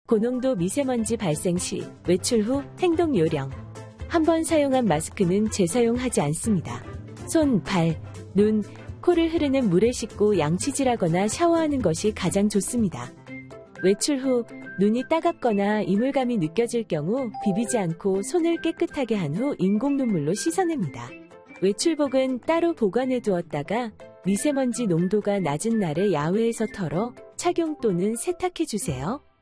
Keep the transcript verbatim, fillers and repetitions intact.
고농도 미세먼지 발생 시 외출 후 행동 요령. 한 번 사용한 마스크는 재사용하지 않습니다. 손, 발, 눈, 코를 흐르는 물에 씻고 양치질하거나 샤워하는 것이 가장 좋습니다. 외출 후 눈이 따갑거나 이물감이 느껴질 경우 비비지 않고 손을 깨끗하게 한 후 인공 눈물로 씻어냅니다. 외출복은 따로 보관해 두었다가 미세먼지 농도가 낮은 날에 야외에서 털어 착용 또는 세탁해 주세요.